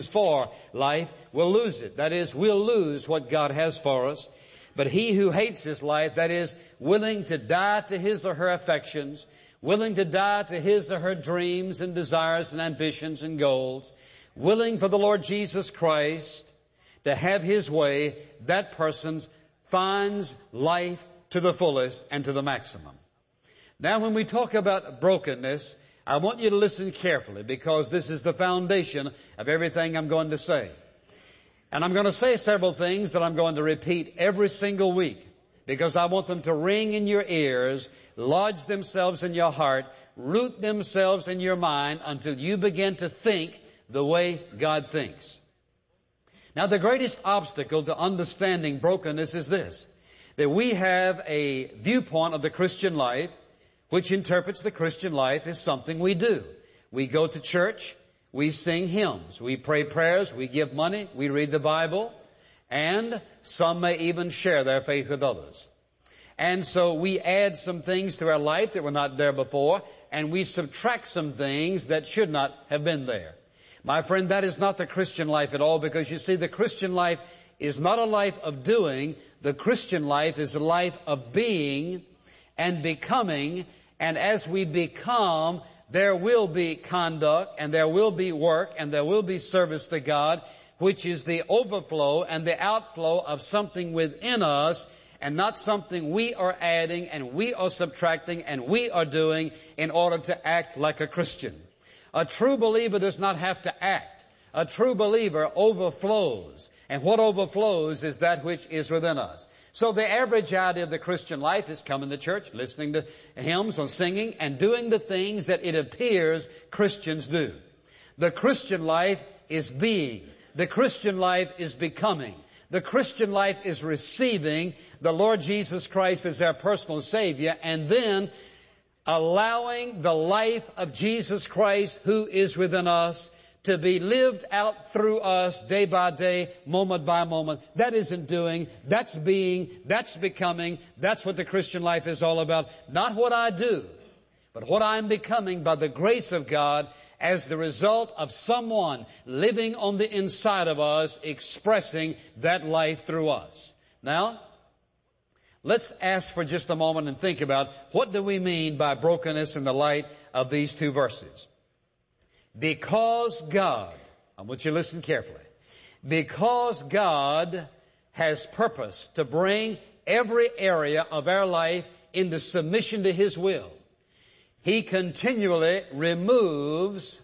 for life will lose it. That is, we'll lose what God has for us. But he who hates his life, that is, willing to die to his or her affections, willing to die to his or her dreams and desires and ambitions and goals, willing for the Lord Jesus Christ to have his way, that person finds life to the fullest and to the maximum. Now, when we talk about brokenness, I want you to listen carefully, because this is the foundation of everything I'm going to say. And I'm going to say several things that I'm going to repeat every single week, because I want them to ring in your ears, lodge themselves in your heart, root themselves in your mind until you begin to think the way God thinks. Now, the greatest obstacle to understanding brokenness is this, that we have a viewpoint of the Christian life which interprets the Christian life as something we do. We go to church, we sing hymns, we pray prayers, we give money, we read the Bible, and some may even share their faith with others. And so we add some things to our life that were not there before, and we subtract some things that should not have been there. My friend, that is not the Christian life at all, because you see, the Christian life is not a life of doing. The Christian life is a life of being and becoming. And as we become, there will be conduct, and there will be work, and there will be service to God, which is the overflow and the outflow of something within us, and not something we are adding and we are subtracting and we are doing in order to act like a Christian. A true believer does not have to act. A true believer overflows. And what overflows is that which is within us. So the average idea of the Christian life is coming to church, listening to hymns or singing, and doing the things that it appears Christians do. The Christian life is being. The Christian life is becoming. The Christian life is receiving the Lord Jesus Christ as our personal Savior, and then allowing the life of Jesus Christ who is within us to be lived out through us day by day, moment by moment. That isn't doing, that's being, that's becoming. That's what the Christian life is all about. Not what I do, but what I'm becoming by the grace of God as the result of someone living on the inside of us, expressing that life through us. Now, let's ask for just a moment and think about, what do we mean by brokenness in the light of these two verses? Because God, I want you to listen carefully, because God has purpose to bring every area of our life into submission to His will, He continually removes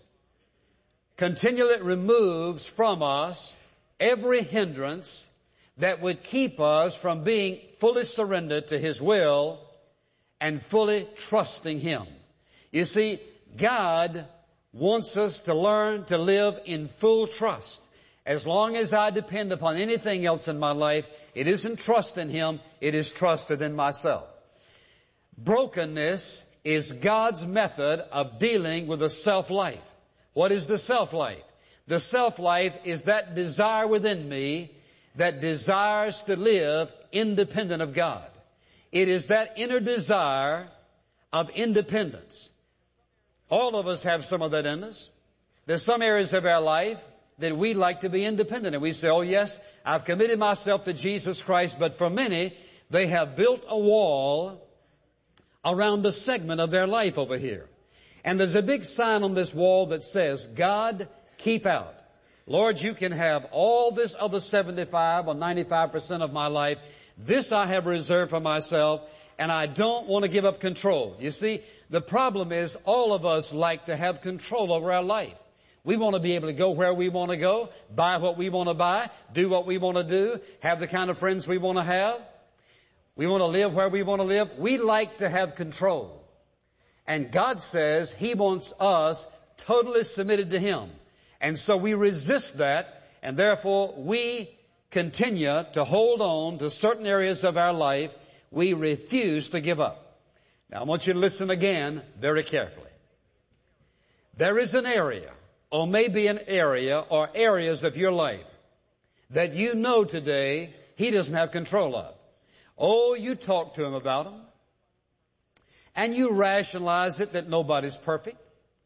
from us every hindrance that would keep us from being fully surrendered to His will and fully trusting Him. You see, God wants us to learn to live in full trust. As long as I depend upon anything else in my life, it isn't trust in Him, it is trusted in myself. Brokenness is God's method of dealing with the self-life. What is the self-life? The self-life is that desire within me that desires to live independent of God. It is that inner desire of independence. All of us have some of that in us. There's some areas of our life that we like to be independent. And we say, oh yes, I've committed myself to Jesus Christ. But for many, they have built a wall around a segment of their life over here. And there's a big sign on this wall that says, God, keep out. Lord, you can have all this other 75 or 95% of my life. This I have reserved for myself, and I don't want to give up control. You see, the problem is all of us like to have control over our life. We want to be able to go where we want to go, buy what we want to buy, do what we want to do, have the kind of friends we want to have. We want to live where we want to live. We like to have control. And God says He wants us totally submitted to Him. And so we resist that, and therefore we continue to hold on to certain areas of our life we refuse to give up. Now I want you to listen again very carefully. There is an area, or maybe an area or areas of your life that you know today He doesn't have control of. Oh, you talk to Him about them, and you rationalize it that nobody's perfect.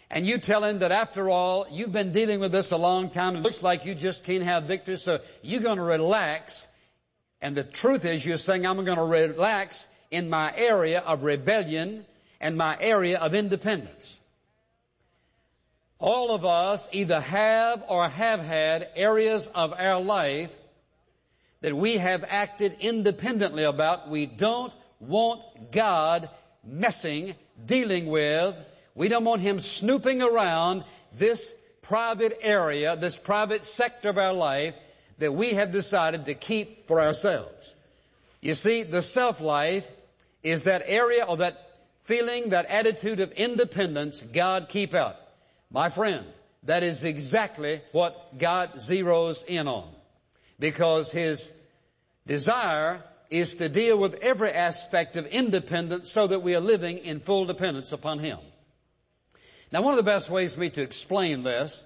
and you tell him that after all, you've been dealing with this a long time, and it looks like you just can't have victory, so you're going to relax. And the truth is, you're saying, I'm going to relax in my area of rebellion and my area of independence. All of us either have or have had areas of our life that we have acted independently about. We don't want God messing, dealing with. We don't want Him snooping around this private area, this private sector of our life that we have decided to keep for ourselves. You see, the self-life is that area or that feeling, that attitude of independence God keep out. My friend, that is exactly what God zeroes in on. Because His desire is to deal with every aspect of independence so that we are living in full dependence upon Him. Now, one of the best ways for me to explain this,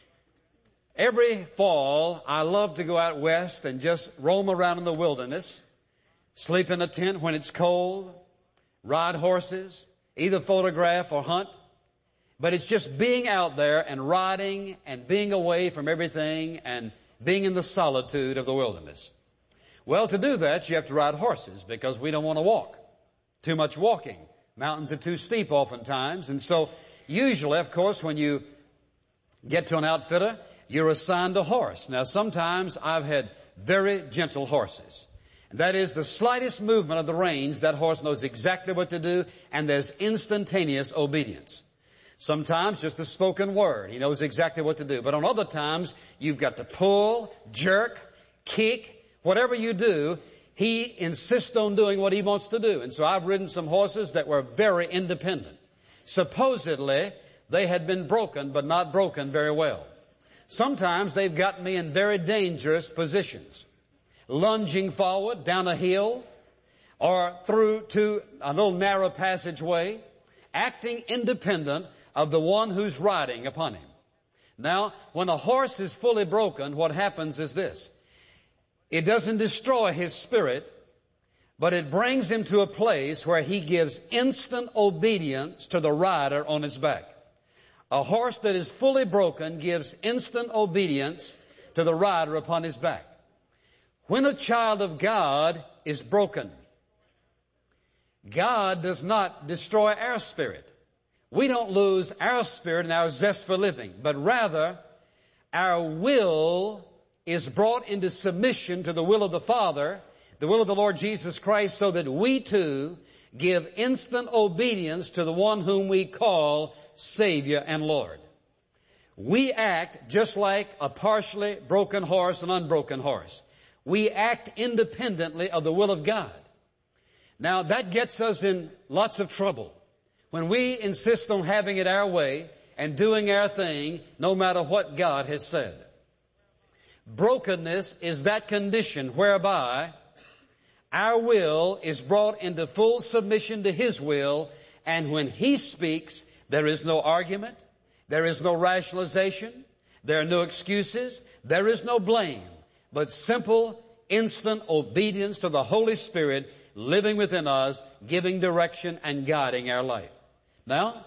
every fall I love to go out west and just roam around in the wilderness, sleep in a tent when it's cold, ride horses, either photograph or hunt. But it's just being out there and riding and being away from everything and being in the solitude of the wilderness. Well, to do that, you have to ride horses because we don't want to walk. Too much walking. Mountains are too steep oftentimes. And so usually, of course, when you get to an outfitter, you're assigned a horse. Now, sometimes I've had very gentle horses. And that is the slightest movement of the reins, that horse knows exactly what to do, and there's instantaneous obedience. Sometimes just a spoken word. He knows exactly what to do. But on other times, you've got to pull, jerk, kick, whatever you do, he insists on doing what he wants to do. And so I've ridden some horses that were very independent. Supposedly, they had been broken, but not broken very well. Sometimes they've gotten me in very dangerous positions. Lunging forward down a hill or through to a little narrow passageway, acting independent of the one who's riding upon him. Now, when a horse is fully broken, what happens is this. It doesn't destroy his spirit, but it brings him to a place where he gives instant obedience to the rider on his back. A horse that is fully broken gives instant obedience to the rider upon his back. When a child of God is broken, God does not destroy our spirit. We don't lose our spirit and our zest for living, but rather our will is brought into submission to the will of the Father, the will of the Lord Jesus Christ, so that we too give instant obedience to the one whom we call Savior and Lord. We act just like a partially broken horse, an unbroken horse. We act independently of the will of God. Now, that gets us in lots of trouble. When we insist on having it our way and doing our thing, no matter what God has said. Brokenness is that condition whereby our will is brought into full submission to His will, and when He speaks, there is no argument, there is no rationalization, there are no excuses, there is no blame, but simple, instant obedience to the Holy Spirit living within us, giving direction and guiding our life. Now,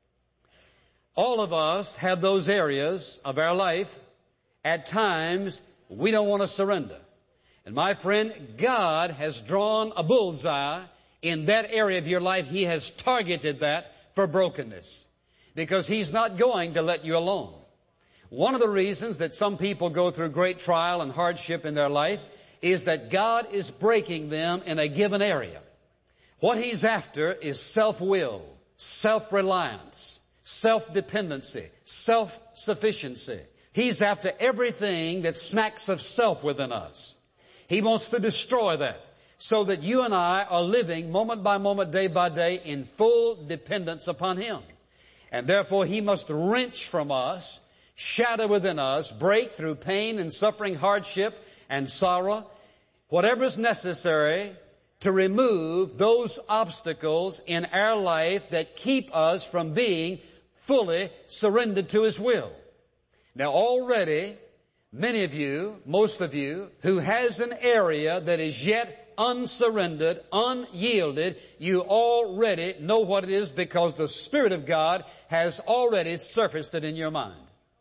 all of us have those areas of our life. At times, we don't want to surrender. And my friend, God has drawn a bullseye in that area of your life. He has targeted that for brokenness because He's not going to let you alone. One of the reasons that some people go through great trial and hardship in their life is that God is breaking them in a given area. What He's after is self-will, self-reliance, self-dependency, self-sufficiency. He's after everything that smacks of self within us. He wants to destroy that so that you and I are living moment by moment, day by day in full dependence upon Him. And therefore He must wrench from us, shatter within us, break through pain and suffering, hardship and sorrow, whatever is necessary to remove those obstacles in our life that keep us from being fully surrendered to His will. Now already, many of you, most of you, who has an area that is yet unsurrendered, unyielded, you already know what it is because the Spirit of God has already surfaced it in your mind.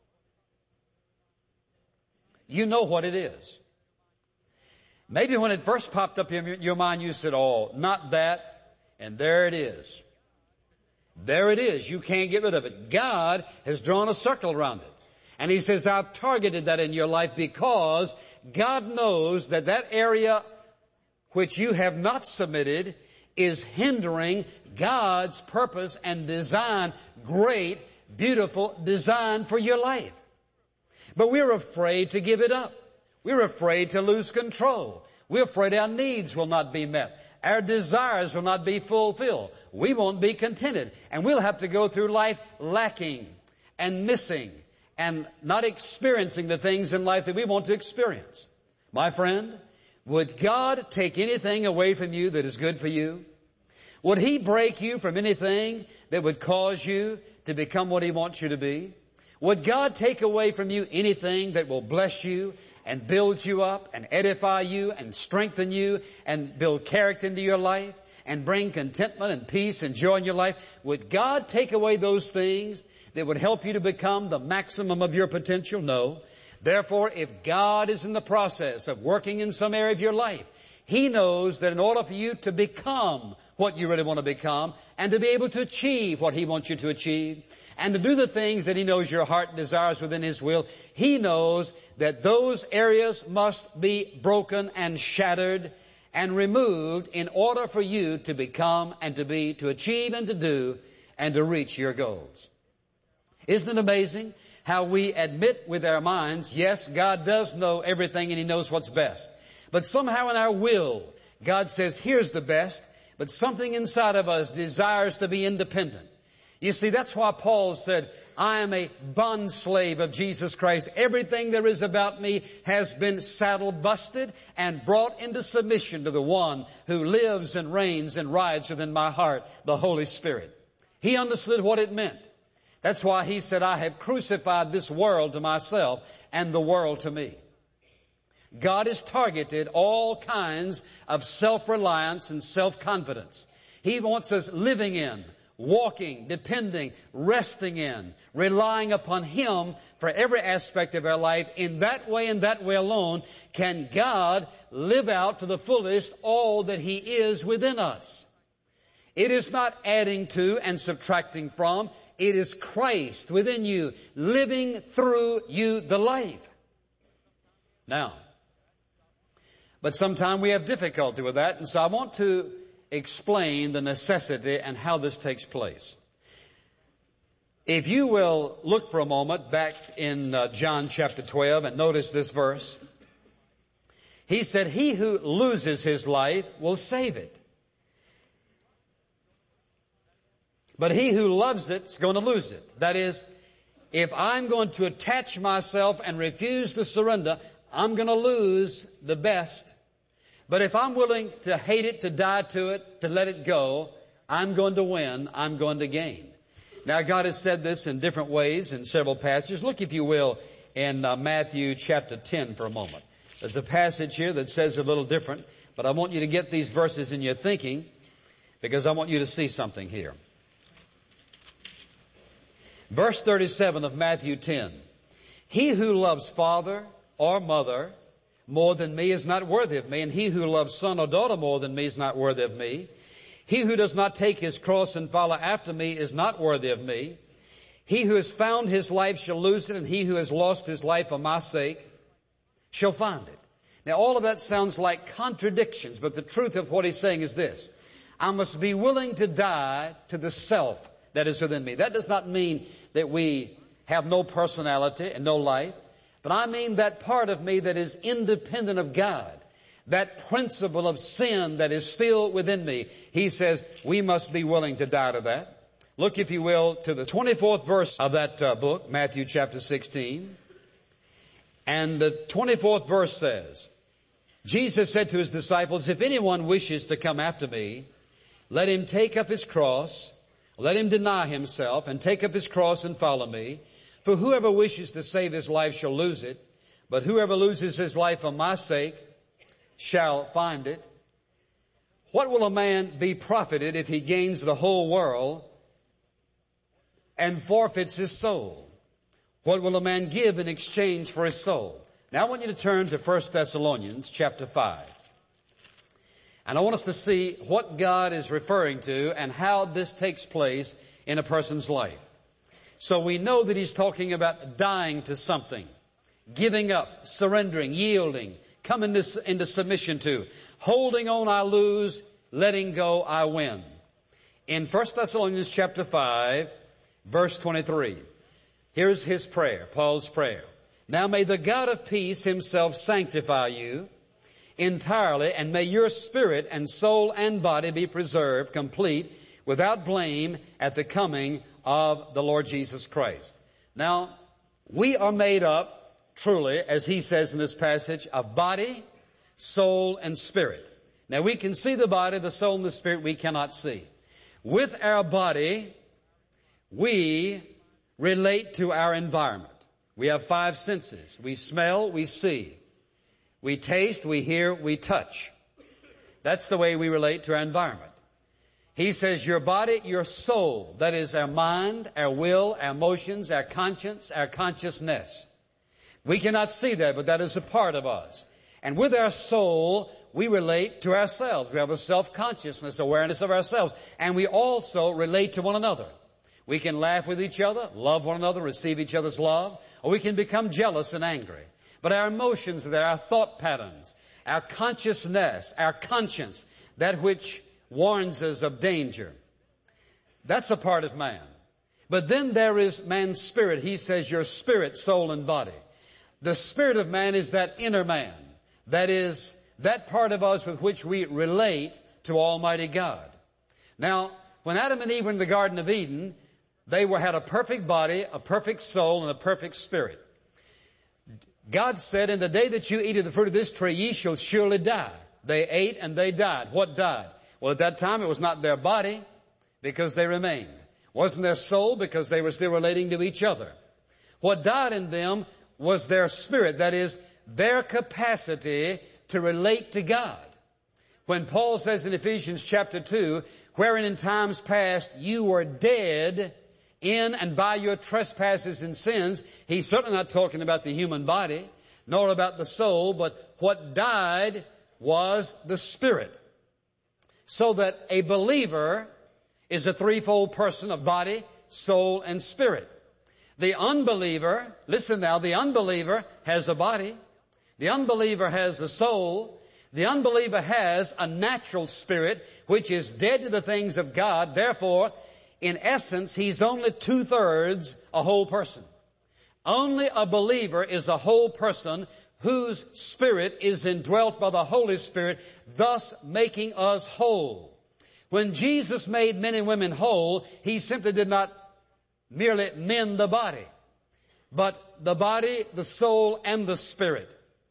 You know what it is. Maybe when it first popped up in your mind, you said, oh, not that, and there it is. There it is. You can't get rid of it. God has drawn a circle around it. And He says, I've targeted that in your life because God knows that that area which you have not submitted is hindering God's purpose and design, great, beautiful design for your life. But we're afraid to give it up. We're afraid to lose control. We're afraid our needs will not be met. Our desires will not be fulfilled. We won't be contented. And we'll have to go through life lacking and missing and not experiencing the things in life that we want to experience. My friend, would God take anything away from you that is good for you? Would He break you from anything that would cause you to become what He wants you to be? Would God take away from you anything that will bless you and build you up and edify you and strengthen you and build character into your life and bring contentment and peace and joy in your life? Would God take away those things that would help you to become the maximum of your potential? No. Therefore, if God is in the process of working in some area of your life, He knows that in order for you to become what you really want to become and to be able to achieve what He wants you to achieve and to do the things that He knows your heart desires within His will, He knows that those areas must be broken and shattered and removed in order for you to become and to be, to achieve and to do and to reach your goals. Isn't it amazing how we admit with our minds, yes, God does know everything and He knows what's best. But somehow in our will, God says, here's the best, but something inside of us desires to be independent. You see, that's why Paul said, I am a bondslave of Jesus Christ. Everything there is about me has been saddled, busted, and brought into submission to the one who lives and reigns and rides within my heart, the Holy Spirit. He understood what it meant. That's why he said, I have crucified this world to myself and the world to me. God has targeted all kinds of self-reliance and self-confidence. He wants us living in, walking, depending, resting in, relying upon Him for every aspect of our life. In that way and that way alone can God live out to the fullest all that He is within us. It is not adding to and subtracting from. It is Christ within you, living through you the life. Now, but sometimes we have difficulty with that, and so I want to explain the necessity and how this takes place. If you will look for a moment back in John chapter 12 and notice this verse. He said, he who loses his life will save it. But he who loves it is going to lose it. That is, if I'm going to attach myself and refuse to surrender, I'm going to lose the best. But if I'm willing to hate it, to die to it, to let it go, I'm going to win. I'm going to gain. Now, God has said this in different ways in several passages. Look, if you will, in Matthew chapter 10 for a moment. There's a passage here that says a little different, but I want you to get these verses in your thinking because I want you to see something here. Verse 37 of Matthew 10. He who loves father or mother more than me is not worthy of me, and he who loves son or daughter more than me is not worthy of me. He who does not take his cross and follow after me is not worthy of me. He who has found his life shall lose it, and he who has lost his life for my sake shall find it. Now, all of that sounds like contradictions, but the truth of what he's saying is this. I must be willing to die to the self that is within me. That does not mean that we have no personality and no life, but I mean that part of me that is independent of God, that principle of sin that is still within me. He says we must be willing to die to that. Look, if you will, to the 24th verse of that book, Matthew chapter 16. And the 24th verse says, Jesus said to His disciples, if anyone wishes to come after me, let him take up his cross, let him deny himself and take up his cross and follow me. For whoever wishes to save his life shall lose it, but whoever loses his life for my sake shall find it. What will a man be profited if he gains the whole world and forfeits his soul? What will a man give in exchange for his soul? Now I want you to turn to 1 Thessalonians chapter 5. And I want us to see what God is referring to and how this takes place in a person's life. So we know that he's talking about dying to something, giving up, surrendering, yielding, coming into submission to. Holding on I lose, letting go I win. In 1 Thessalonians chapter 5, verse 23, here's his prayer, Paul's prayer. Now may the God of peace himself sanctify you entirely, and may your spirit and soul and body be preserved complete, without blame, at the coming of the Lord Jesus Christ. Now, we are made up, truly, as he says in this passage, of body, soul, and spirit. Now, we can see the body, the soul, and the spirit we cannot see. With our body, we relate to our environment. We have 5 senses. We smell, we see. We taste, we hear, we touch. That's the way we relate to our environment. He says your body, your soul, that is our mind, our will, our emotions, our conscience, our consciousness. We cannot see that, but that is a part of us. And with our soul, we relate to ourselves. We have a self-consciousness, awareness of ourselves. And we also relate to one another. We can laugh with each other, love one another, receive each other's love, or we can become jealous and angry. But our emotions are there, our thought patterns, our consciousness, our conscience, that which warns us of danger. That's a part of man. But then there is man's spirit. He says your spirit, soul, and body. The spirit of man is that inner man. That is that part of us with which we relate to Almighty God. Now, when Adam and Eve were in the Garden of Eden, they had a perfect body, a perfect soul, and a perfect spirit. God said, in the day that you eat of the fruit of this tree, ye shall surely die. They ate and they died. What died? Well, at that time, it was not their body, because they remained. It wasn't their soul, because they were still relating to each other. What died in them was their spirit, that is, their capacity to relate to God. When Paul says in Ephesians chapter 2, wherein in times past you were dead in and by your trespasses and sins, he's certainly not talking about the human body, nor about the soul, but what died was the spirit. So that a believer is a threefold person of body, soul, and spirit. The unbeliever, listen now, the unbeliever has a body. The unbeliever has a soul. The unbeliever has a natural spirit, which is dead to the things of God. Therefore, in essence, he's only 2/3 a whole person. Only a believer is a whole person whose spirit is indwelt by the Holy Spirit, thus making us whole. When Jesus made men and women whole, he simply did not merely mend the body, but the body, the soul, and the spirit.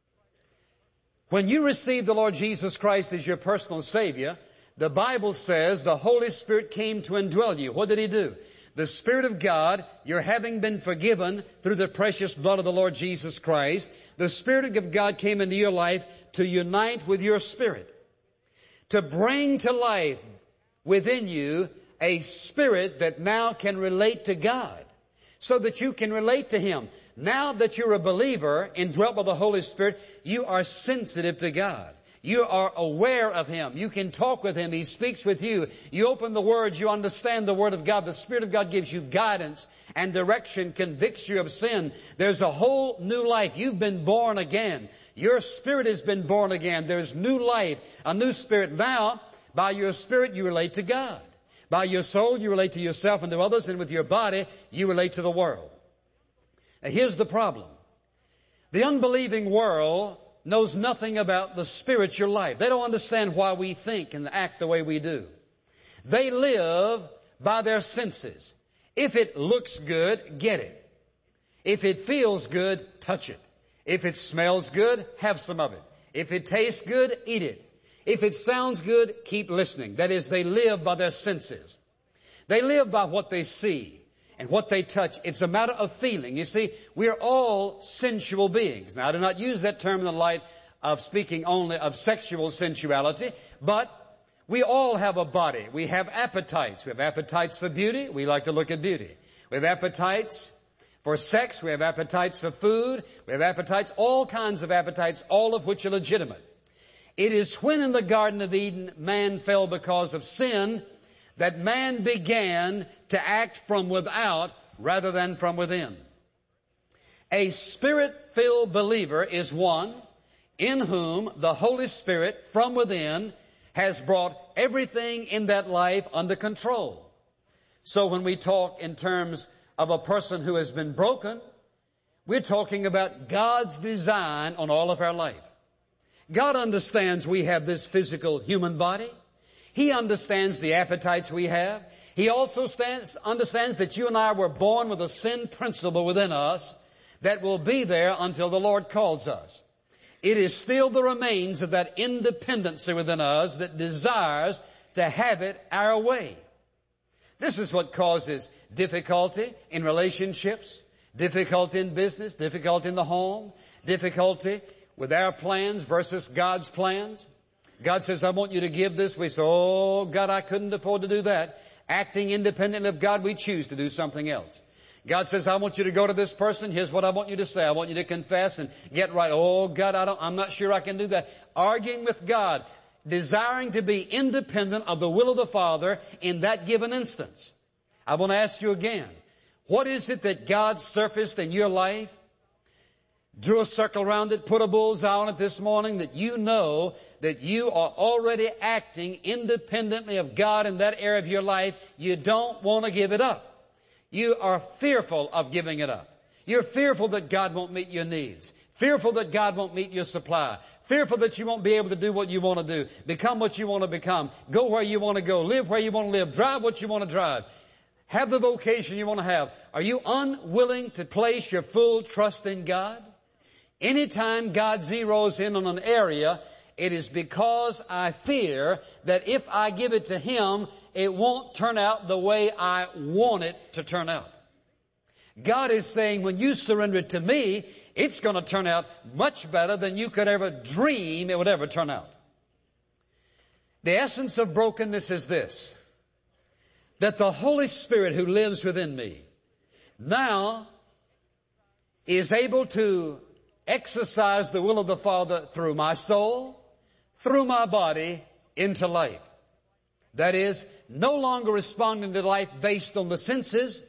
When you receive the Lord Jesus Christ as your personal Savior, the Bible says the Holy Spirit came to indwell you. What did He do? The Spirit of God, you're having been forgiven through the precious blood of the Lord Jesus Christ. The Spirit of God came into your life to unite with your spirit, to bring to life within you a spirit that now can relate to God, so that you can relate to Him. Now that you're a believer, indwelt by the Holy Spirit, you are sensitive to God. You are aware of Him. You can talk with Him. He speaks with you. You open the words. You understand the Word of God. The Spirit of God gives you guidance and direction, convicts you of sin. There's a whole new life. You've been born again. Your spirit has been born again. There's new life, a new spirit. Now, by your spirit, you relate to God. By your soul, you relate to yourself and to others. And with your body, you relate to the world. Now, here's the problem. The unbelieving world knows nothing about the spiritual life. They don't understand why we think and act the way we do. They live by their senses. If it looks good, get it. If it feels good, touch it. If it smells good, have some of it. If it tastes good, eat it. If it sounds good, keep listening. That is, they live by their senses. They live by what they see and what they touch. It's a matter of feeling. You see, we're all sensual beings. Now, I do not use that term in the light of speaking only of sexual sensuality, but We all have a body. We have appetites. We have appetites for beauty. We like to look at beauty. We have appetites for sex. We have appetites for food. We have appetites, all kinds of appetites, all of which are legitimate. It is when in the Garden of Eden man fell because of sin that man began to act from without rather than from within. A Spirit-filled believer is one in whom the Holy Spirit from within has brought everything in that life under control. So when we talk in terms of a person who has been broken, we're talking about God's design on all of our life. God understands we have this physical human body. He understands the appetites we have. He also understands that you and I were born with a sin principle within us that will be there until the Lord calls us. It is still the remains of that independency within us that desires to have it our way. This is what causes difficulty in relationships, difficulty in business, difficulty in the home, difficulty with our plans versus God's plans. God says, I want you to give this. We say, oh, God, I couldn't afford to do that. Acting independent of God, we choose to do something else. God says, I want you to go to this person. Here's what I want you to say. I want you to confess and get right. Oh, God, I'm not sure I can do that. Arguing with God, desiring to be independent of the will of the Father in that given instance. I want to ask you again, what is it that God surfaced in your life? Drew a circle around it, put a bullseye on it this morning, that you know that you are already acting independently of God in that area of your life. You don't want to give it up. You are fearful of giving it up. You're fearful that God won't meet your needs. Fearful that God won't meet your supply. Fearful that you won't be able to do what you want to do. Become what you want to become. Go where you want to go. Live where you want to live. Drive what you want to drive. Have the vocation you want to have. Are you unwilling to place your full trust in God? Anytime God zeroes in on an area, it is because I fear that if I give it to Him, it won't turn out the way I want it to turn out. God is saying, when you surrender it to me, it's going to turn out much better than you could ever dream it would ever turn out. The essence of brokenness is this, that the Holy Spirit who lives within me now is able to exercise the will of the Father through my soul, through my body, into life. That is, no longer responding to life based on the senses,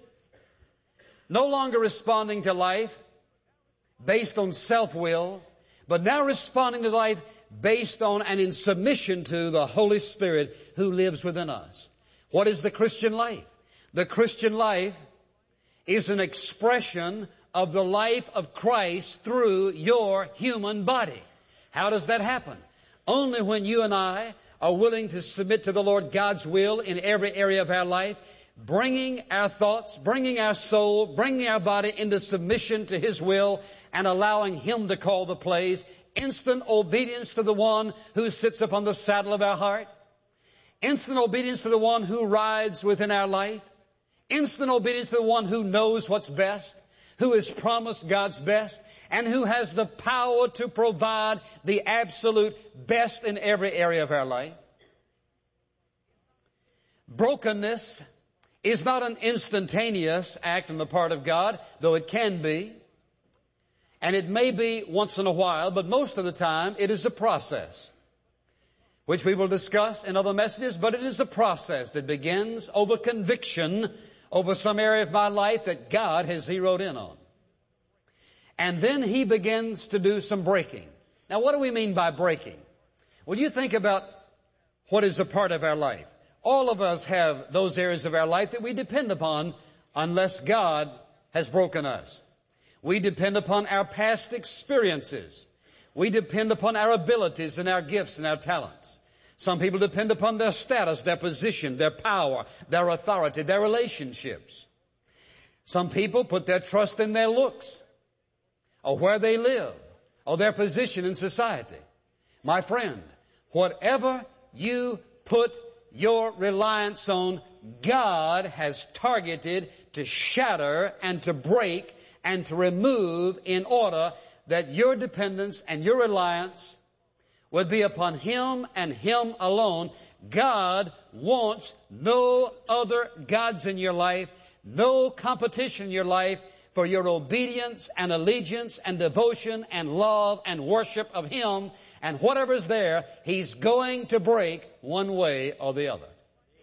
no longer responding to life based on self-will, but now responding to life based on and in submission to the Holy Spirit who lives within us. What is the Christian life? The Christian life is an expression of the life of Christ through your human body. How does that happen? Only when you and I are willing to submit to the Lord God's will in every area of our life, bringing our thoughts, bringing our soul, bringing our body into submission to His will and allowing Him to call the plays. Instant obedience to the one who sits upon the saddle of our heart. Instant obedience to the one who rides within our life. Instant obedience to the one who knows what's best, who has promised God's best, and who has the power to provide the absolute best in every area of our life. Brokenness is not an instantaneous act on the part of God, though it can be. And it may be once in a while, but most of the time it is a process, which we will discuss in other messages, but it is a process that begins over conviction over some area of my life that God has zeroed in on. And then He begins to do some breaking. Now, what do we mean by breaking? Well, you think about what is a part of our life. All of us have those areas of our life that we depend upon unless God has broken us. We depend upon our past experiences. We depend upon our abilities and our gifts and our talents. Some people depend upon their status, their position, their power, their authority, their relationships. Some people put their trust in their looks, or where they live, or their position in society. My friend, whatever you put your reliance on, God has targeted to shatter and to break and to remove in order that your dependence and your reliance would be upon Him and Him alone. God wants no other gods in your life, no competition in your life for your obedience and allegiance and devotion and love and worship of Him. And whatever's there, He's going to break one way or the other.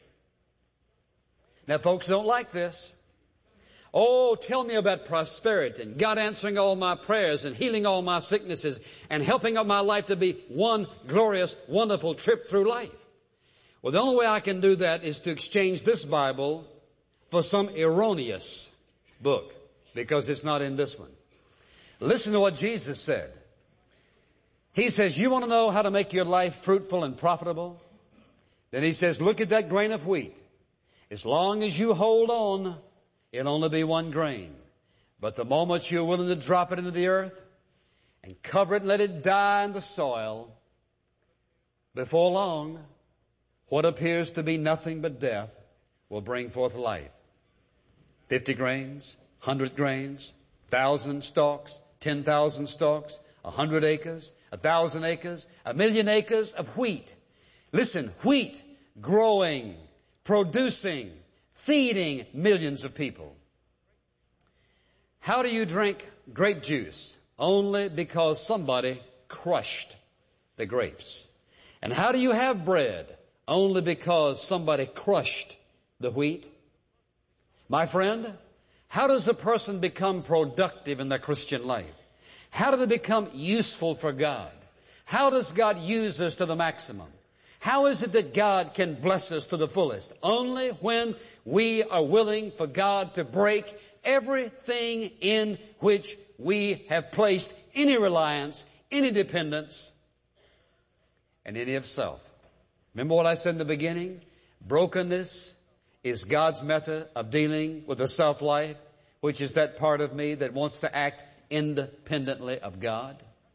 Now, folks don't like this. Oh, tell me about prosperity and God answering all my prayers and healing all my sicknesses and helping up my life to be one glorious, wonderful trip through life. Well, the only way I can do that is to exchange this Bible for some erroneous book, because it's not in this one. Listen to what Jesus said. He says, you want to know how to make your life fruitful and profitable? Then He says, look at that grain of wheat. As long as you hold on, it'll only be one grain. But the moment you're willing to drop it into the earth and cover it and let it die in the soil, before long, what appears to be nothing but death will bring forth life. 50 grains, 100 grains, 1,000 stalks, 10,000 stalks, 100 acres, 1,000 acres, 1,000,000 acres of wheat. Listen, wheat growing, producing, feeding millions of people. How do you drink grape juice? Only because somebody crushed the grapes. And how do you have bread? Only because somebody crushed the wheat. My friend, how does a person become productive in their Christian life? How do they become useful for God? How does God use us to the maximum? How is it that God can bless us to the fullest? Only when we are willing for God to break everything in which we have placed any reliance, any dependence, and any of self. Remember what I said in the beginning? Brokenness is God's method of dealing with the self-life, which is that part of me that wants to act independently of God.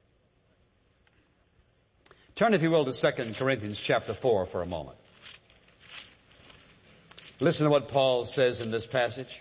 Turn, if you will, to 2 Corinthians chapter 4 for a moment. Listen to what Paul says in this passage.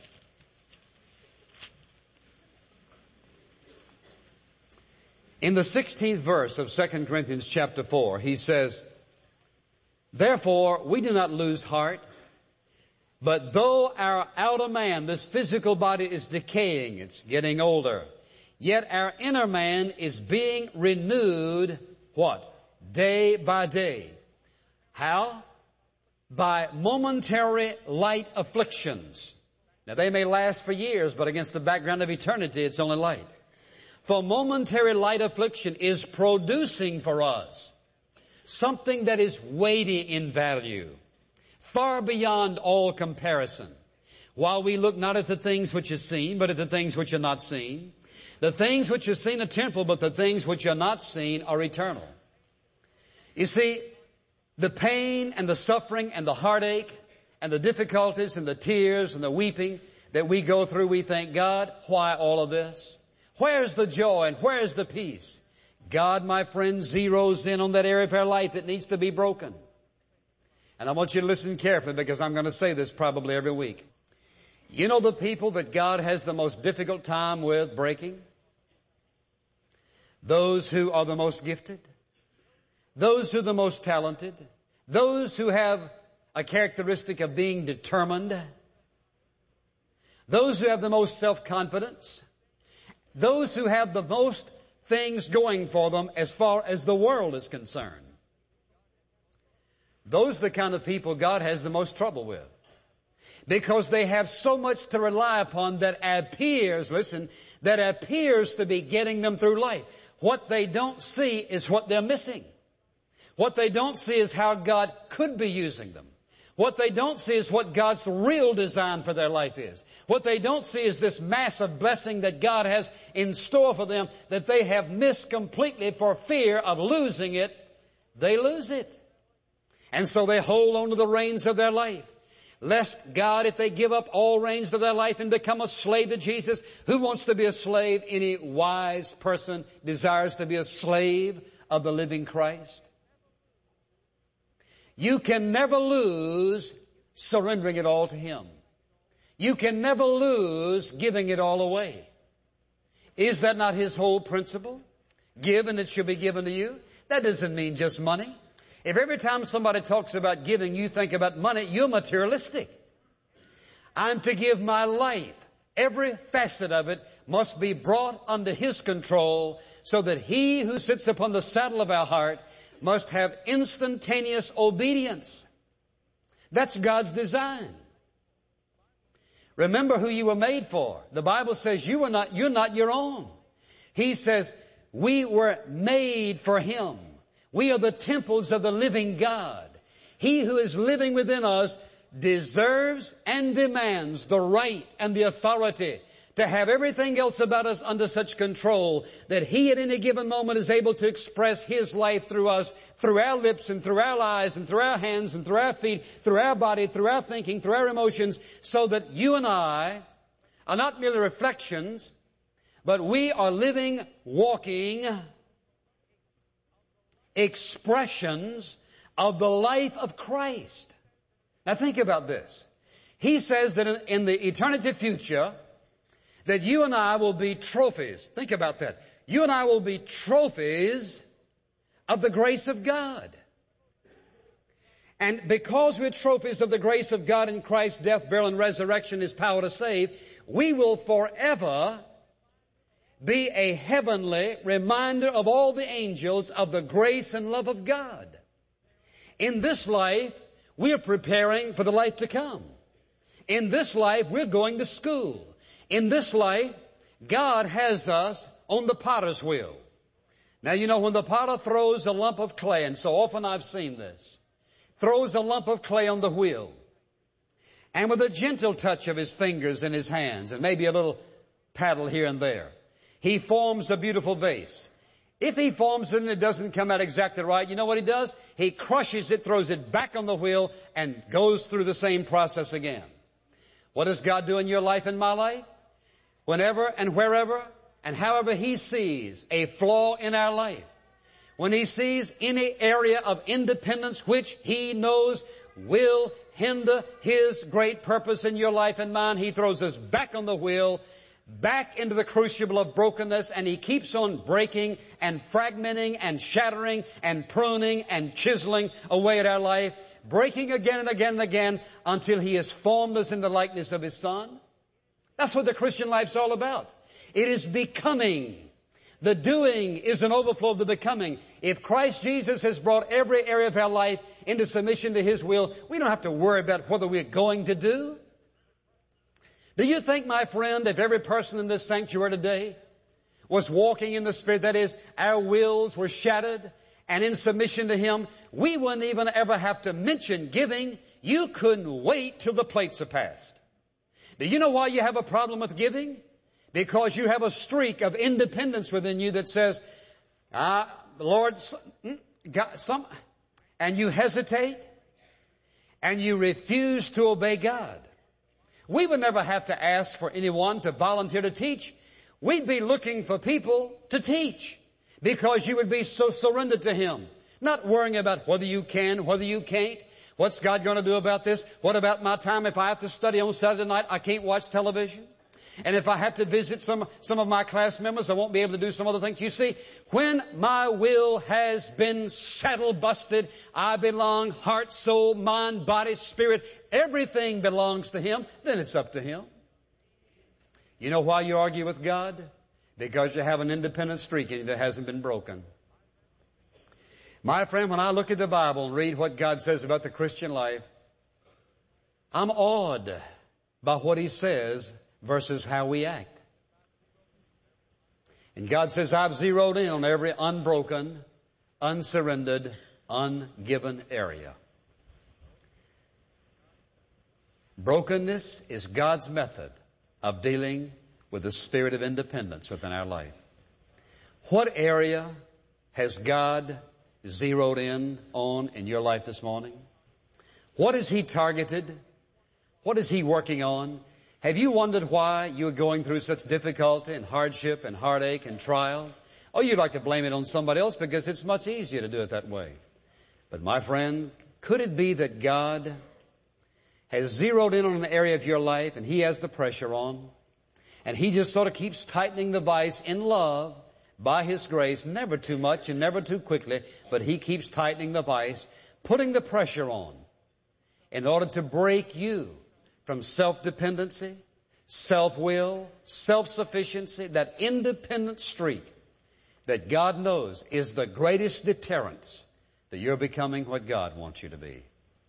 In the 16th verse of 2 Corinthians chapter 4, he says, therefore, we do not lose heart, but though our outer man, this physical body, is decaying, it's getting older, yet our inner man is being renewed, what? Day by day. How? By momentary light afflictions. Now, they may last for years, but against the background of eternity, it's only light. For momentary light affliction is producing for us something that is weighty in value, far beyond all comparison. While we look not at the things which are seen, but at the things which are not seen. The things which are seen are temporal, but the things which are not seen are eternal. You see, the pain and the suffering and the heartache and the difficulties and the tears and the weeping that we go through, we thank God, why all of this? Where's the joy and where's the peace? God, my friend, zeroes in on that area of our life that needs to be broken. And I want you to listen carefully, because I'm going to say this probably every week. You know the people that God has the most difficult time with breaking? Those who are the most gifted. Those who are the most talented. Those who have a characteristic of being determined. Those who have the most self-confidence. Those who have the most things going for them as far as the world is concerned. Those are the kind of people God has the most trouble with. Because they have so much to rely upon that appears, listen, that appears to be getting them through life. What they don't see is what they're missing. What they don't see is how God could be using them. What they don't see is what God's real design for their life is. What they don't see is this massive blessing that God has in store for them that they have missed completely for fear of losing it. They lose it. And so they hold on to the reins of their life. Lest God, if they give up all reins of their life and become a slave to Jesus, who wants to be a slave? Any wise person desires to be a slave of the living Christ. You can never lose surrendering it all to Him. You can never lose giving it all away. Is that not His whole principle? Give and it shall be given to you. That doesn't mean just money. If every time somebody talks about giving, you think about money, you're materialistic. I'm to give my life. Every facet of it must be brought under His control so that He who sits upon the saddle of our heart must have instantaneous obedience. That's God's design. Remember who you were made for. The Bible says you're not your own. He says we were made for Him. We are the temples of the living God. He who is living within us deserves and demands the right and the authority to have everything else about us under such control that He at any given moment is able to express His life through us, through our lips and through our eyes and through our hands and through our feet, through our body, through our thinking, through our emotions, so that you and I are not merely reflections, but we are living, walking expressions of the life of Christ. Now think about this. He says that in the eternity future, that you and I will be trophies. Think about that. You and I will be trophies of the grace of God. And because we're trophies of the grace of God in Christ's death, burial, and resurrection, His power to save, we will forever be a heavenly reminder of all the angels of the grace and love of God. In this life, we are preparing for the life to come. In this life, we're going to school. In this life, God has us on the potter's wheel. Now, you know, when the potter throws a lump of clay, and so often I've seen this, throws a lump of clay on the wheel, and with a gentle touch of his fingers and his hands, and maybe a little paddle here and there, he forms a beautiful vase. If he forms it and it doesn't come out exactly right, you know what he does? He crushes it, throws it back on the wheel, and goes through the same process again. What does God do in your life and my life? Whenever and wherever and however He sees a flaw in our life, when He sees any area of independence which He knows will hinder His great purpose in your life and mine, He throws us back on the wheel, back into the crucible of brokenness, and He keeps on breaking and fragmenting and shattering and pruning and chiseling away at our life, breaking again and again and again until He has formed us in the likeness of His Son. That's what the Christian life's all about. It is becoming. The doing is an overflow of the becoming. If Christ Jesus has brought every area of our life into submission to His will, we don't have to worry about whether we're going to do. Do you think, my friend, if every person in this sanctuary today was walking in the Spirit, that is, our wills were shattered and in submission to Him, we wouldn't even ever have to mention giving. You couldn't wait till the plates are passed. Do you know why you have a problem with giving? Because you have a streak of independence within you that says, Lord, and you hesitate and you refuse to obey God. We would never have to ask for anyone to volunteer to teach. We'd be looking for people to teach because you would be so surrendered to Him, not worrying about whether you can, whether you can't. What's God going to do about this? What about my time? If I have to study on Saturday night, I can't watch television. And if I have to visit some of my class members, I won't be able to do some other things. You see, when my will has been saddle busted, I belong, heart, soul, mind, body, spirit, everything belongs to Him, then it's up to Him. You know why you argue with God? Because you have an independent streak in you that hasn't been broken. My friend, when I look at the Bible and read what God says about the Christian life, I'm awed by what He says versus how we act. And God says, I've zeroed in on every unbroken, unsurrendered, ungiven area. Brokenness is God's method of dealing with the spirit of independence within our life. What area has God zeroed in on in your life this morning? What is He targeted? What is He working on? Have you wondered why you're going through such difficulty and hardship and heartache and trial? Oh, you'd like to blame it on somebody else because it's much easier to do it that way. But my friend, could it be that God has zeroed in on an area of your life and He has the pressure on, and He just sort of keeps tightening the vise in love by His grace, never too much and never too quickly, but He keeps tightening the vise, putting the pressure on in order to break you from self-dependency, self-will, self-sufficiency, that independent streak that God knows is the greatest deterrence to your becoming what God wants you to be.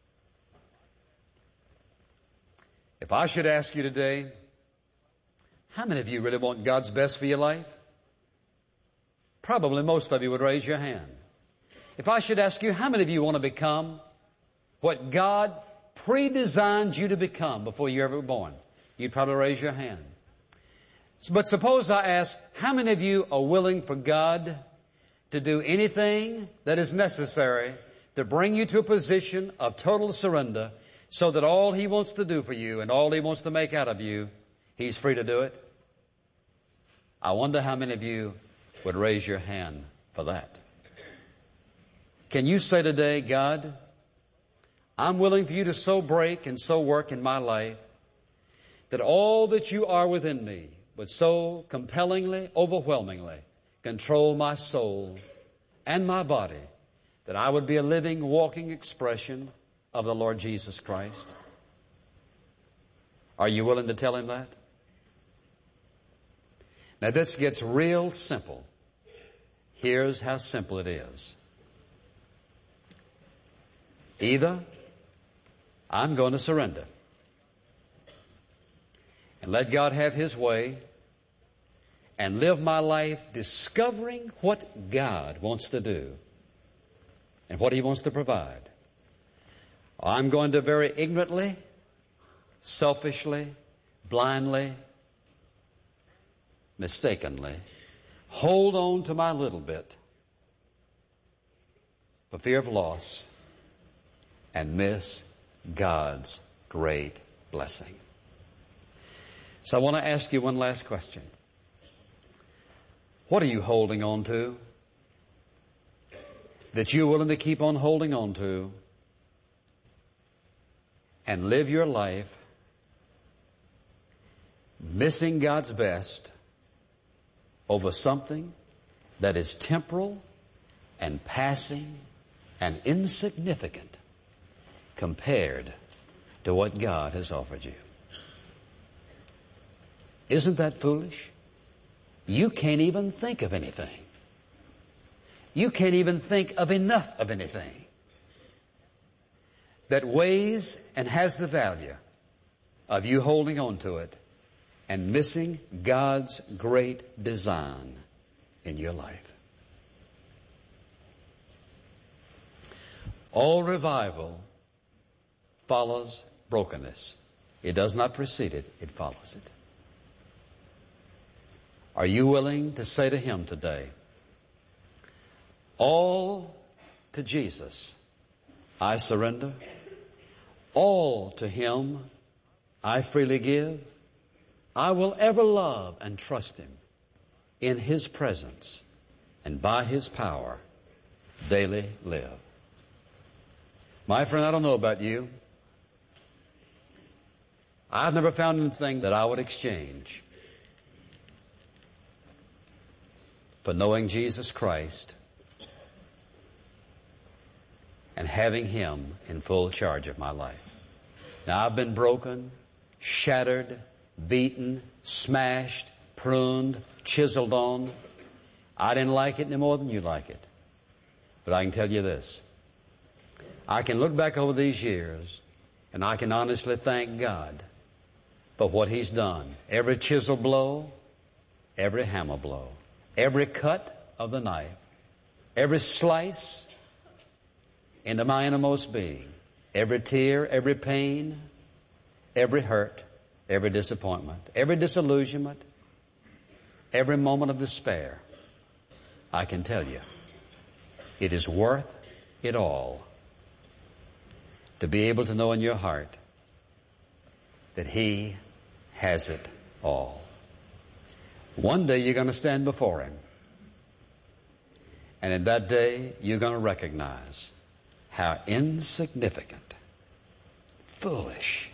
If I should ask you today, how many of you really want God's best for your life? Probably most of you would raise your hand. If I should ask you, how many of you want to become what God pre-designed you to become before you ever were born? You'd probably raise your hand. But suppose I ask, how many of you are willing for God to do anything that is necessary to bring you to a position of total surrender so that all He wants to do for you and all He wants to make out of you, He's free to do it? I wonder how many of you would raise your hand for that. Can you say today, God, I'm willing for you to so break and so work in my life that all that you are within me would so compellingly, overwhelmingly control my soul and my body that I would be a living, walking expression of the Lord Jesus Christ? Are you willing to tell Him that? Now this gets real simple. Here's how simple it is. Either I'm going to surrender and let God have His way and live my life discovering what God wants to do and what He wants to provide. Or I'm going to very ignorantly, selfishly, blindly, mistakenly hold on to my little bit for fear of loss and miss God's great blessing. So I want to ask you one last question. What are you holding on to that you're willing to keep on holding on to and live your life missing God's best over something that is temporal and passing and insignificant compared to what God has offered you? Isn't that foolish? You can't even think of anything. You can't even think of enough of anything that weighs and has the value of you holding on to it and missing God's great design in your life. All revival follows brokenness. It does not precede it, it follows it. Are you willing to say to Him today, all to Jesus I surrender, all to Him I freely give, I will ever love and trust Him in His presence and by His power daily live? My friend, I don't know about you. I've never found anything that I would exchange for knowing Jesus Christ and having Him in full charge of my life. Now, I've been broken, shattered, beaten, smashed, pruned, chiseled on. I didn't like it any more than you like it. But I can tell you this. I can look back over these years and I can honestly thank God for what He's done. Every chisel blow, every hammer blow, every cut of the knife, every slice into my innermost being, every tear, every pain, every hurt, every disappointment, every disillusionment, every moment of despair, I can tell you, it is worth it all to be able to know in your heart that He has it all. One day you're going to stand before Him. And in that day, you're going to recognize how insignificant, foolish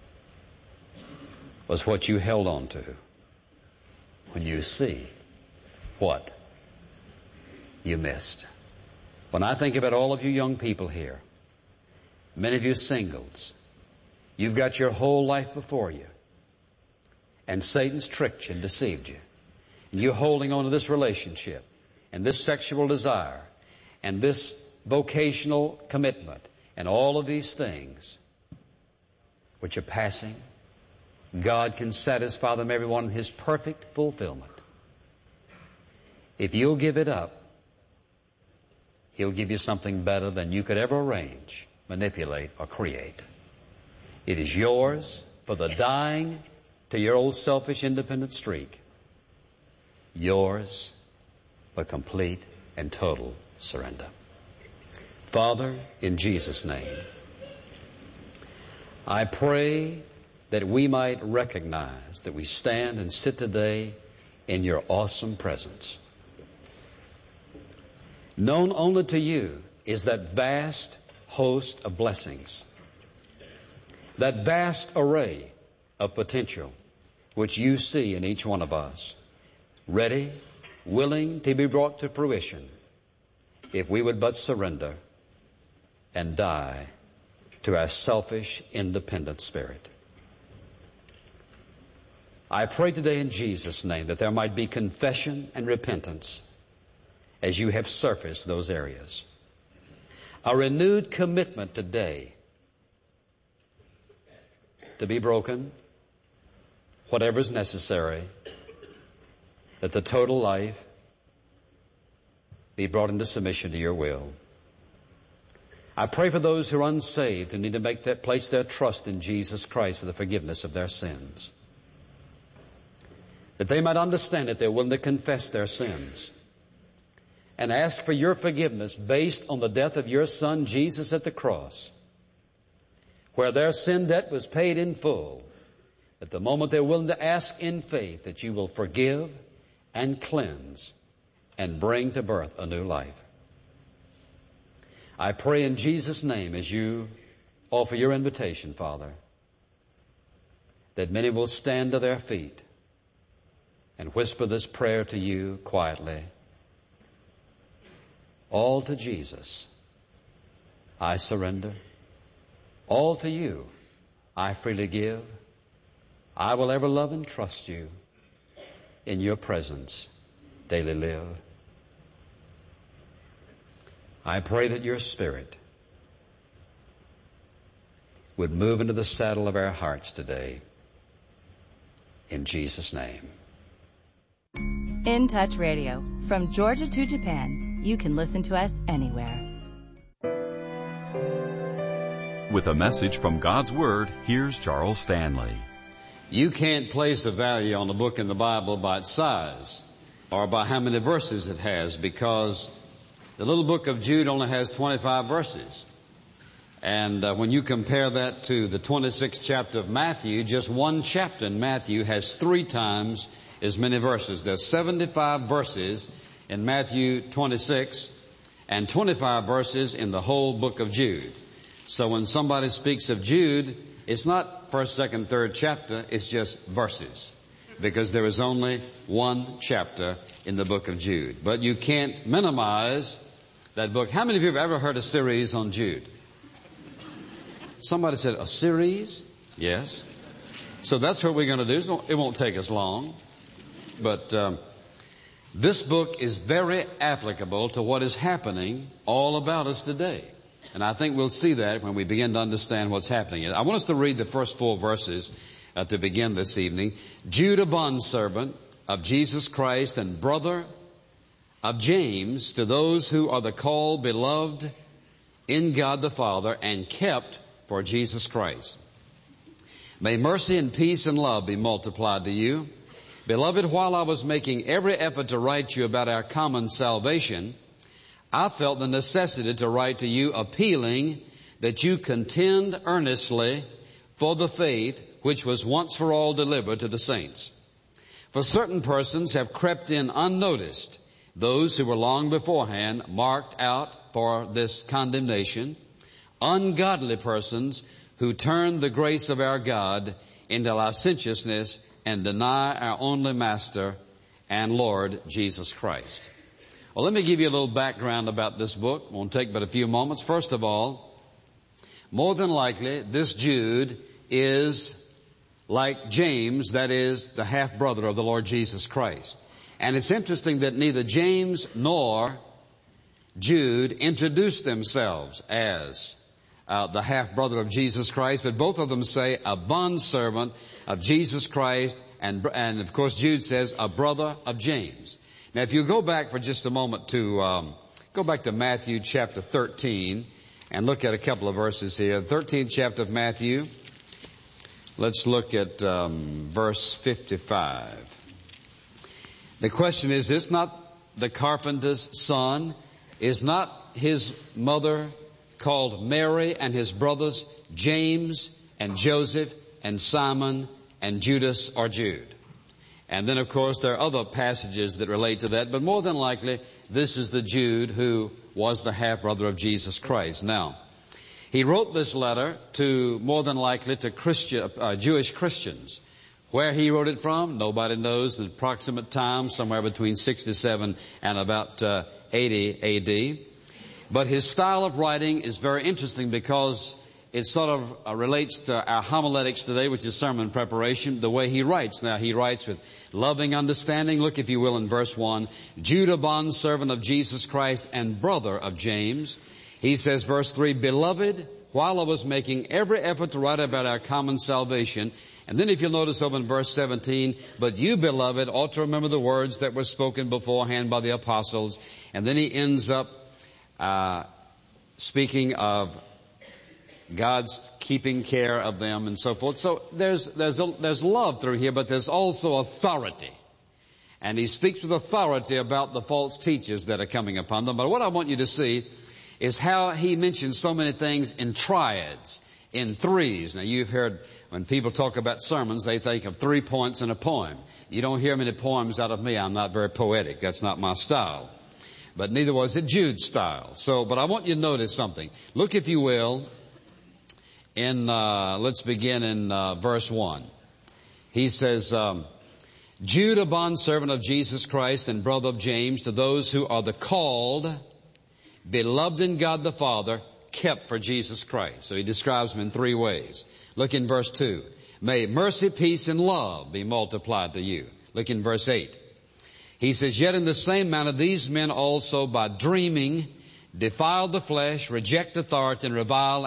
was what you held on to when you see what you missed. When I think about all of you young people here, many of you singles, you've got your whole life before you. And Satan's tricked you and deceived you. And you're holding on to this relationship and this sexual desire and this vocational commitment and all of these things which are passing. God can satisfy them, everyone, in His perfect fulfillment. If you'll give it up, He'll give you something better than you could ever arrange, manipulate, or create. It is yours for the dying to your old selfish independent streak. Yours for complete and total surrender. Father, in Jesus' name, I pray that we might recognize that we stand and sit today in your awesome presence. Known only to you is that vast host of blessings, that vast array of potential which you see in each one of us, ready, willing to be brought to fruition if we would but surrender and die to our selfish, independent spirit. I pray today in Jesus' name that there might be confession and repentance as you have surfaced those areas. A renewed commitment today to be broken, whatever is necessary, that the total life be brought into submission to your will. I pray for those who are unsaved and need to place their trust in Jesus Christ for the forgiveness of their sins. That they might understand that they're willing to confess their sins and ask for your forgiveness based on the death of your Son Jesus at the cross, where their sin debt was paid in full. At the moment they're willing to ask in faith that you will forgive and cleanse and bring to birth a new life. I pray in Jesus' name as you offer your invitation, Father, that many will stand to their feet and whisper this prayer to you quietly. All to Jesus I surrender. All to you I freely give. I will ever love and trust you. In your presence daily live. I pray that your Spirit would move into the saddle of our hearts today. In Jesus' name. In Touch Radio. From Georgia to Japan, you can listen to us anywhere. With a message from God's Word, here's Charles Stanley. You can't place a value on a book in the Bible by its size or by how many verses it has, because the little book of Jude only has 25 verses. And when you compare that to the 26th chapter of Matthew, just one chapter in Matthew has 3 times as many verses. There's 75 verses in Matthew 26 and 25 verses in the whole book of Jude. So when somebody speaks of Jude, it's not first, second, third chapter, it's just verses, because there is only one chapter in the book of Jude. But you can't minimize that book. How many of you have ever heard a series on Jude? Somebody said, a series? Yes. So that's what we're going to do. It won't take us long. But this book is very applicable to what is happening all about us today. And I think we'll see that when we begin to understand what's happening. I want us to read the first 4 verses to begin this evening. Jude, a bondservant of Jesus Christ and brother of James, to those who are the called, beloved in God the Father, and kept for Jesus Christ. May mercy and peace and love be multiplied to you. Beloved, while I was making every effort to write you about our common salvation, I felt the necessity to write to you, appealing that you contend earnestly for the faith which was once for all delivered to the saints. For certain persons have crept in unnoticed, those who were long beforehand marked out for this condemnation, ungodly persons who turn the grace of our God into licentiousness and deny our only Master and Lord Jesus Christ. Well, let me give you a little background about this book. It won't take but a few moments. First of all, more than likely, this Jude is like James, that is, the half-brother of the Lord Jesus Christ. And it's interesting that neither James nor Jude introduced themselves as the half-brother of Jesus Christ, but both of them say a bondservant of Jesus Christ, and of course Jude says a brother of James. Now if you go back for just a moment to, go back to Matthew chapter 13 and look at a couple of verses here. 13th chapter of Matthew. Let's look at verse 55. The question is not the carpenter's son? Is not his mother called Mary, and his brothers James and Joseph and Simon and Judas or Jude? And then, of course, there are other passages that relate to that, but more than likely, this is the Jude who was the half-brother of Jesus Christ. Now, he wrote this letter to, more than likely, to Jewish Christians. Where he wrote it from, nobody knows. The approximate time, somewhere between 67 and about 80 A.D. But his style of writing is very interesting because it sort of relates to our homiletics today, which is sermon preparation, the way he writes. Now, he writes with loving understanding. Look, if you will, in verse 1, Jude, a bondservant of Jesus Christ and brother of James. He says, verse 3, Beloved, while I was making every effort to write about our common salvation. And then if you'll notice over in verse 17, but you, beloved, ought to remember the words that were spoken beforehand by the apostles. And then he ends up speaking of God's keeping care of them and so forth. So there's love through here, but there's also authority. And he speaks with authority about the false teachers that are coming upon them. But what I want you to see is how he mentions so many things in triads, in threes. Now, you've heard when people talk about sermons, they think of 3 points in a poem. You don't hear many poems out of me. I'm not very poetic. That's not my style. But neither was it Jude's style. But I want you to notice something. Look, if you will, let's begin in verse 1. He says, Jude, a bondservant of Jesus Christ and brother of James, to those who are the called, beloved in God the Father, kept for Jesus Christ. So he describes them in 3 ways. Look in verse 2. May mercy, peace, and love be multiplied to you. Look in verse 8. He says, Yet in the same manner these men also by dreaming defile the flesh, reject authority, and revile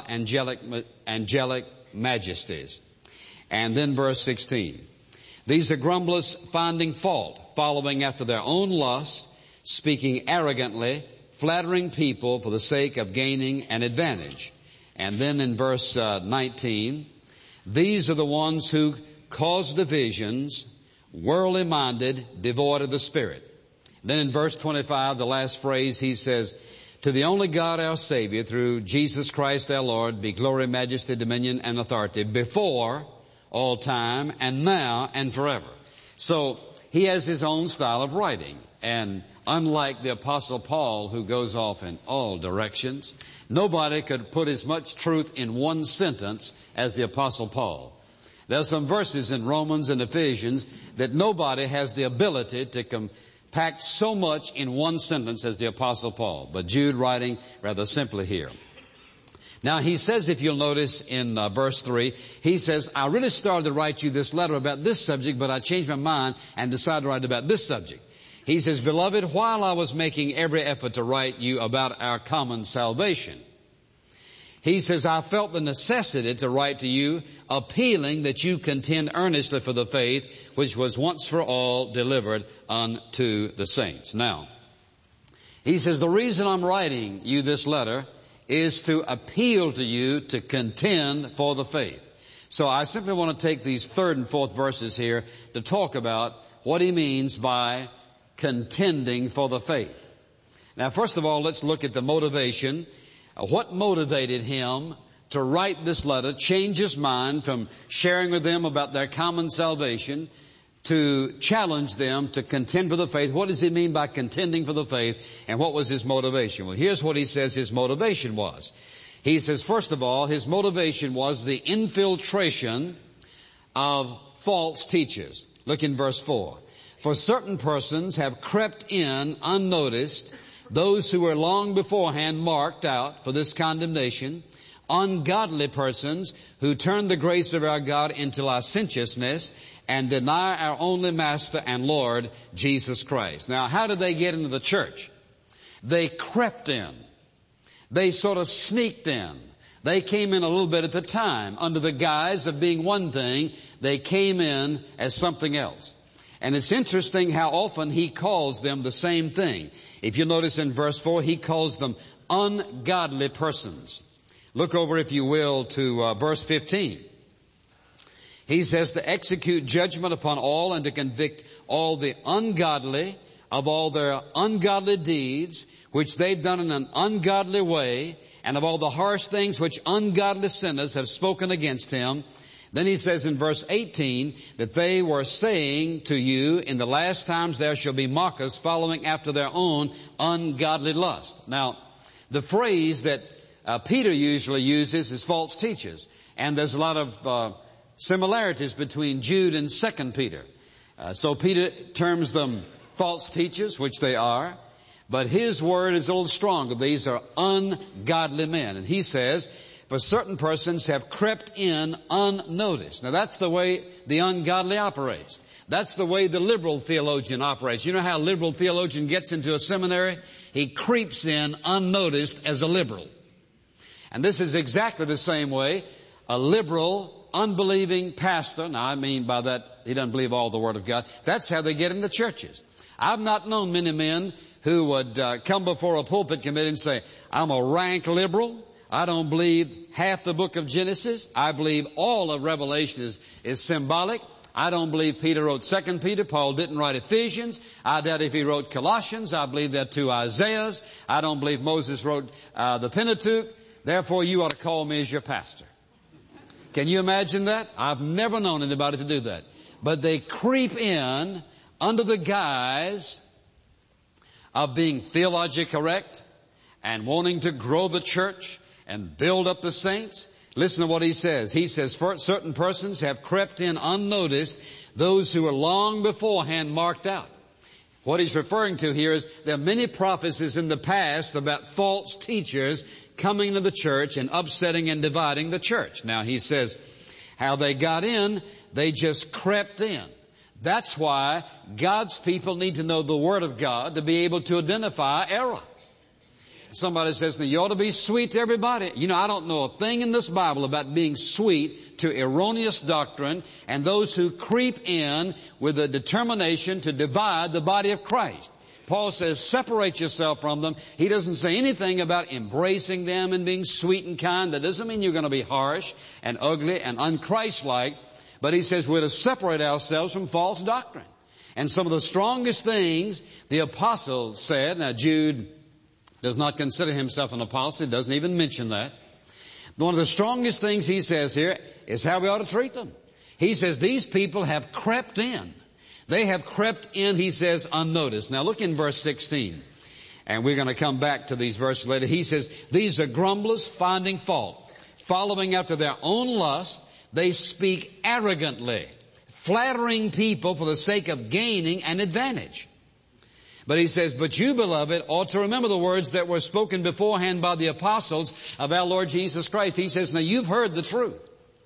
angelic majesties. And then verse 16. These are grumblers, finding fault, following after their own lusts, speaking arrogantly, flattering people for the sake of gaining an advantage. And then in verse 19, these are the ones who cause divisions, worldly minded, devoid of the Spirit. Then in verse 25, the last phrase, he says, To the only God our Savior, through Jesus Christ our Lord, be glory, majesty, dominion, and authority before all time, and now, and forever. So he has his own style of writing. And unlike the Apostle Paul, who goes off in all directions, nobody could put as much truth in one sentence as the Apostle Paul. There's some verses in Romans and Ephesians that nobody has the ability to compact so much in one sentence as the Apostle Paul. But Jude writing rather simply here. Now he says, if you'll notice in verse 3, he says, I really started to write you this letter about this subject, but I changed my mind and decided to write about this subject. He says, Beloved, while I was making every effort to write you about our common salvation, he says, I felt the necessity to write to you, appealing that you contend earnestly for the faith which was once for all delivered unto the saints. Now, he says, the reason I'm writing you this letter is to appeal to you to contend for the faith. So I simply want to take these 3rd and 4th verses here to talk about what he means by contending for the faith. Now, first of all, let's look at the motivation. What motivated him to write this letter, change his mind from sharing with them about their common salvation to challenge them to contend for the faith? What does he mean by contending for the faith, and what was his motivation? Well, here's what he says his motivation was. He says, first of all, his motivation was the infiltration of false teachers. Look in verse 4. For certain persons have crept in unnoticed, those who were long beforehand marked out for this condemnation, ungodly persons who turn the grace of our God into licentiousness and deny our only Master and Lord, Jesus Christ. Now, how did they get into the church? They crept in. They sort of sneaked in. They came in a little bit at a time. Under the guise of being one thing, they came in as something else. And it's interesting how often he calls them the same thing. If you notice in verse 4, he calls them ungodly persons. Look over, if you will, to verse 15. He says to execute judgment upon all and to convict all the ungodly of all their ungodly deeds, which they've done in an ungodly way, and of all the harsh things which ungodly sinners have spoken against him. Then he says in verse 18 that they were saying to you, in the last times there shall be mockers following after their own ungodly lust. Now, the phrase that Peter usually uses is false teachers. And there's a lot of similarities between Jude and 2 Peter. So Peter terms them false teachers, which they are. But his word is a little stronger. These are ungodly men. And he says, for certain persons have crept in unnoticed. Now that's the way the ungodly operates. That's the way the liberal theologian operates. You know how a liberal theologian gets into a seminary? He creeps in unnoticed as a liberal. And this is exactly the same way a liberal, unbelieving pastor, now I mean by that he doesn't believe all the Word of God, that's how they get in the churches. I've not known many men who would come before a pulpit committee and say, I'm a rank liberal. I don't believe half the book of Genesis. I believe all of Revelation is symbolic. I don't believe Peter wrote 2 Peter. Paul didn't write Ephesians. I doubt if he wrote Colossians. I believe there are 2 Isaiahs. I don't believe Moses wrote the Pentateuch. Therefore, you ought to call me as your pastor. Can you imagine that? I've never known anybody to do that. But they creep in under the guise of being theologically correct and wanting to grow the church and build up the saints. Listen to what he says. He says, certain persons have crept in unnoticed, those who were long beforehand marked out. What he's referring to here is there are many prophecies in the past about false teachers coming to the church and upsetting and dividing the church. Now he says how they got in, they just crept in. That's why God's people need to know the Word of God to be able to identify error. Somebody says, now you ought to be sweet to everybody. You know, I don't know a thing in this Bible about being sweet to erroneous doctrine and those who creep in with a determination to divide the body of Christ. Paul says, separate yourself from them. He doesn't say anything about embracing them and being sweet and kind. That doesn't mean you're going to be harsh and ugly and unchristlike. But he says we're to separate ourselves from false doctrine. And some of the strongest things the apostles said, now Jude does not consider himself an apostle. He doesn't even mention that. One of the strongest things he says here is how we ought to treat them. He says these people have crept in. They have crept in, he says, unnoticed. Now look in verse 16. And we're going to come back to these verses later. He says, these are grumblers finding fault, following after their own lust. They speak arrogantly, flattering people for the sake of gaining an advantage. But he says, but you, beloved, ought to remember the words that were spoken beforehand by the apostles of our Lord Jesus Christ. He says, now you've heard the truth.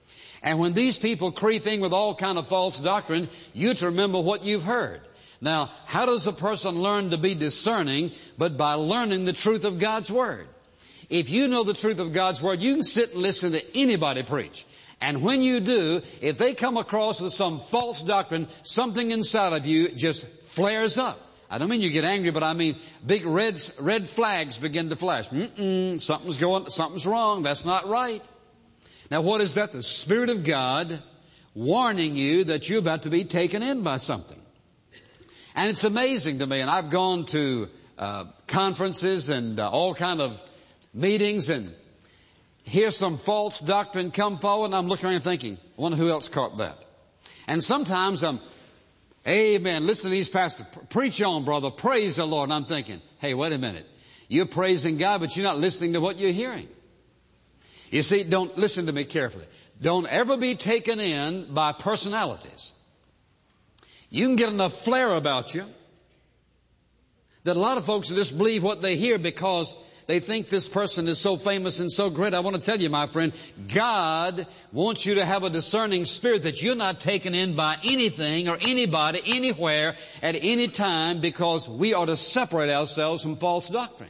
And when these people creep in with all kind of false doctrine, you to remember what you've heard. Now, how does a person learn to be discerning? But by learning the truth of God's Word. If you know the truth of God's Word, you can sit and listen to anybody preach. And when you do, if they come across with some false doctrine, something inside of you just flares up. I don't mean you get angry, but I mean big red flags begin to flash. Something's wrong. That's not right. Now what is that? The Spirit of God warning you that you're about to be taken in by something. And it's amazing to me, and I've gone to conferences and all kind of meetings and hear some false doctrine come forward, and I'm looking around thinking, I wonder who else caught that. And sometimes amen, listen to these pastors, preach on, brother, praise the Lord. And I'm thinking, hey, wait a minute. You're praising God, but you're not listening to what you're hearing. You see, don't listen to me carefully. Don't ever be taken in by personalities. You can get enough flair about you that a lot of folks just believe what they hear because they think this person is so famous and so great. I want to tell you, my friend, God wants you to have a discerning spirit that you're not taken in by anything or anybody, anywhere, at any time, because we are to separate ourselves from false doctrine.